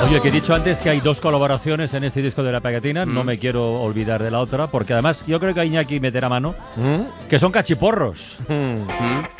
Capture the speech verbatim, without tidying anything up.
Oye, que he dicho antes que hay dos colaboraciones en este disco de La Pegatina, Mm. no me quiero olvidar de la otra, porque además yo creo que Iñaki meterá mano, ¿Mm? que son cachiporros. Mm.